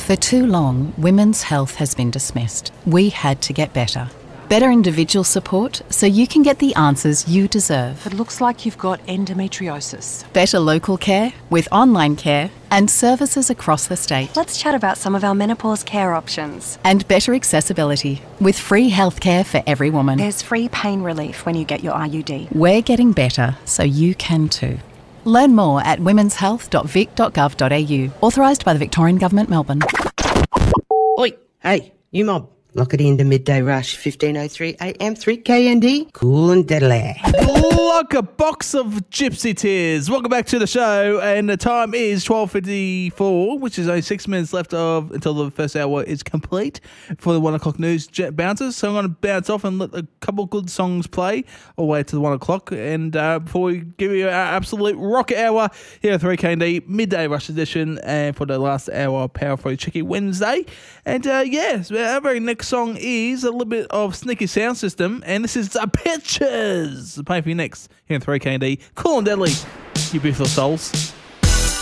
For too long, women's health has been dismissed. We had to get better. Better individual support so you can get the answers you deserve. It looks like you've got endometriosis. Better local care with online care and services across the state. Let's chat about some of our menopause care options. And better accessibility with free healthcare for every woman. There's free pain relief when you get your IUD. We're getting better so you can too. Learn more at womenshealth.vic.gov.au. Authorised by the Victorian Government, Melbourne. Oi, hey, you mob. Lock it in the midday rush, 15:03 a.m. 3KND, cool and deadly. Like a box of gypsy tears. Welcome back to the show, and the time is 12:54, which is only 6 minutes left until the first hour is complete for the 1 o'clock news bounces. So I'm going to bounce off and let a couple good songs play all the way to the 1 o'clock. And before we give you our absolute rocket hour here at 3KND midday rush edition, and for the last hour, Power Free Cheeky Wednesday. And yes, our very next song is a little bit of Sneaky Sound System, and this is The Pictures. Playing for you next here in 3KND. Cool and deadly, you beautiful souls.